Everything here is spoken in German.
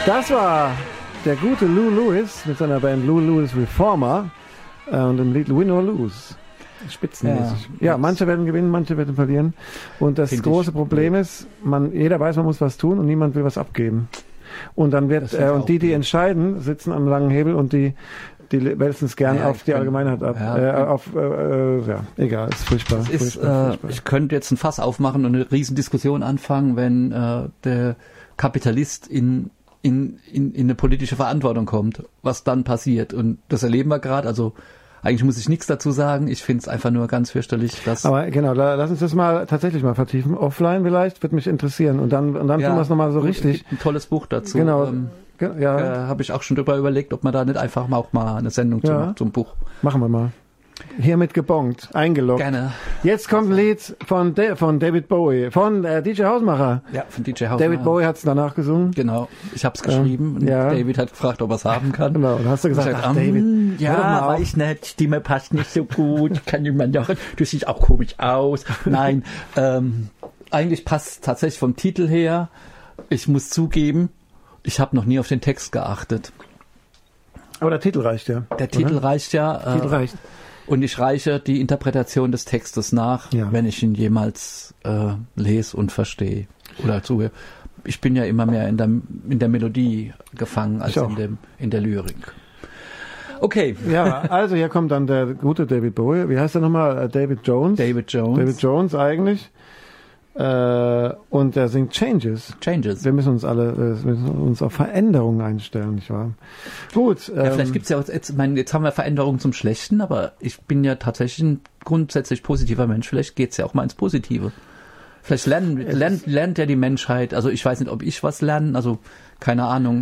Das war der gute Lou Lewis mit seiner Band Lou Lewis Reformer und dem Lied Win or Lose. Spitzenmäßig. Ja, manche werden gewinnen, manche werden verlieren. Und das große Problem ist, jeder weiß, man muss was tun und niemand will was abgeben. Und dann wird die entscheiden, sitzen am langen Hebel und die wälzen es gern auf die Allgemeinheit ab. Egal, ist furchtbar. Furchtbar. Ich könnte jetzt ein Fass aufmachen und eine Riesendiskussion anfangen, wenn der Kapitalist in eine politische Verantwortung kommt, was dann passiert. Und das erleben wir gerade. Also eigentlich muss ich nichts dazu sagen. Ich finde es einfach nur ganz fürchterlich, dass... Aber genau, lass uns das tatsächlich mal vertiefen. Offline vielleicht, wird mich interessieren. Und dann tun wir es nochmal so richtig. Ein tolles Buch dazu. Genau. Habe ich auch schon drüber überlegt, ob man da nicht einfach auch mal eine Sendung zum Buch... Machen wir mal. Hiermit gebongt, eingeloggt. Gerne. Jetzt kommt ein Lied von David Bowie, von DJ Hausmacher. Ja, von DJ Hausmacher. David Bowie hat es danach gesungen. Genau, ich habe es geschrieben und David hat gefragt, ob er es haben kann. Genau, und hast du gesagt, David, ja, weiß nicht, Stimme passt nicht so gut, kann jemand doch, du siehst auch komisch aus. Nein, eigentlich passt tatsächlich vom Titel her. Ich muss zugeben, ich habe noch nie auf den Text geachtet. Aber der Titel reicht ja. Der Titel reicht ja. Titel reicht. Und ich reiche die Interpretation des Textes nach, wenn ich ihn jemals lese und verstehe oder zuhöre. Ich bin ja immer mehr in der Melodie gefangen als in der Lyrik. Okay. Ja, also hier kommt dann der gute David Bowie. Wie heißt er nochmal? David Jones. David Jones eigentlich. Und er singt Changes. Wir müssen uns auf Veränderungen einstellen, nicht wahr? Gut. Vielleicht gibt's ja auch, jetzt haben wir Veränderungen zum Schlechten, aber ich bin ja tatsächlich ein grundsätzlich positiver Mensch. Vielleicht geht's ja auch mal ins Positive. Vielleicht lernt ja die Menschheit, also ich weiß nicht, ob ich was lerne, also keine Ahnung.